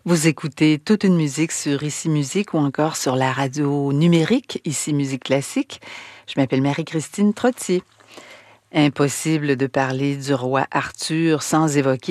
Vous écoutez toute une musique sur Ici Musique ou encore sur la radio numérique Ici Musique Classique. Je m'appelle Marie-Christine Trottier. Impossible de parler du roi Arthur sans évoquer